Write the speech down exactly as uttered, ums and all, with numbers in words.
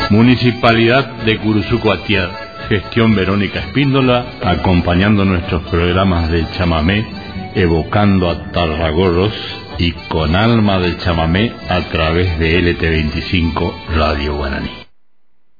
Municipalidad de Curuzuco Atiad, gestión Verónica Espíndola, acompañando nuestros programas del chamamé, evocando a Tarragorros y con alma del chamamé a través de L T veinticinco Radio Guaraní.